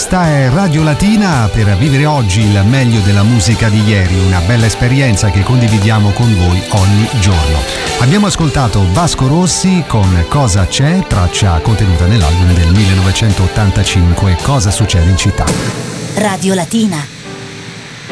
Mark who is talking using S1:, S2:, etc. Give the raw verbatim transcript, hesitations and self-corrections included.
S1: Questa è Radio Latina per vivere oggi il meglio della musica di ieri, una bella esperienza che condividiamo con voi ogni giorno. Abbiamo ascoltato Vasco Rossi con Cosa c'è, traccia contenuta nell'album del millenovecentottantacinque Cosa succede in città.
S2: Radio Latina.